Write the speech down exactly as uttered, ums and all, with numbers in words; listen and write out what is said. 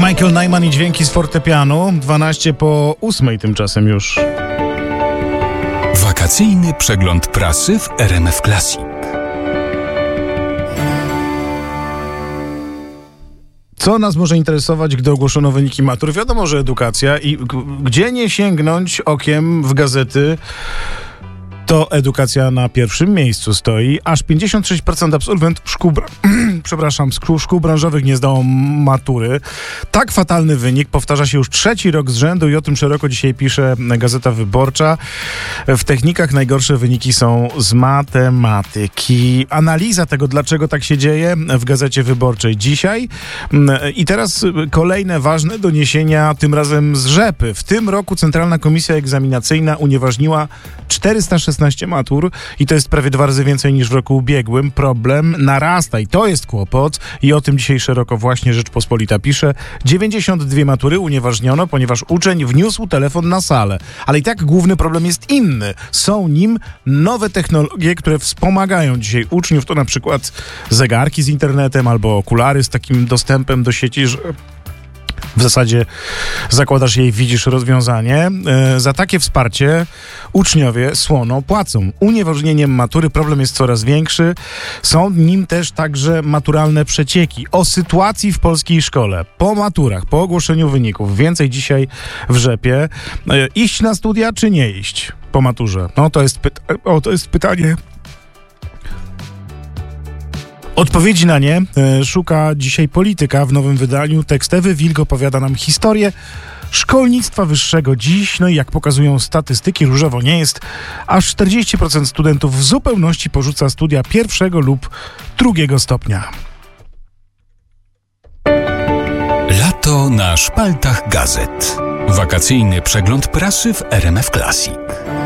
Michael Nyman i dźwięki z fortepianu. dwanaście po ósmej tymczasem już. Wakacyjny przegląd prasy w R M F Classic. Co nas może interesować, gdy ogłoszono wyniki matur? Wiadomo, że edukacja i g- gdzie nie sięgnąć okiem w gazety, to edukacja na pierwszym miejscu stoi. Aż pięćdziesiąt sześć procent absolwentów szkół, bra- przepraszam, szkół, szkół branżowych nie zdało matury. Tak fatalny wynik powtarza się już trzeci rok z rzędu i o tym szeroko dzisiaj pisze Gazeta Wyborcza. W technikach najgorsze wyniki są z matematyki. Analiza tego, dlaczego tak się dzieje, w Gazecie Wyborczej dzisiaj. I teraz kolejne ważne doniesienia, tym razem z Rzepy. W tym roku Centralna Komisja Egzaminacyjna unieważniła czterysta szesnaście matur i to jest prawie dwa razy więcej niż w roku ubiegłym. Problem narasta i to jest kłopot i o tym dzisiaj szeroko właśnie Rzeczpospolita pisze. dziewięćdziesiąt dwie matury unieważniono, ponieważ uczeń wniósł telefon na salę. Ale i tak główny problem jest inny. Są nim nowe technologie, które wspomagają dzisiaj uczniów. To na przykład zegarki z internetem albo okulary z takim dostępem do sieci, że w zasadzie zakładasz je i widzisz rozwiązanie. E, za takie wsparcie uczniowie słono płacą. Unieważnieniem matury problem jest coraz większy. Są nim też także maturalne przecieki. O sytuacji w polskiej szkole po maturach, po ogłoszeniu wyników. Więcej dzisiaj w Rzepie. E, iść na studia czy nie iść po maturze? No to jest, pyta- o, to jest pytanie. Odpowiedzi na nie e, szuka dzisiaj Polityka w nowym wydaniu. Tekst Ewy Wilk opowiada nam historię szkolnictwa wyższego dziś. No i jak pokazują statystyki, różowo nie jest. Aż czterdzieści procent studentów w zupełności porzuca studia pierwszego lub drugiego stopnia. Lato na szpaltach gazet. Wakacyjny przegląd prasy w R M F Classic.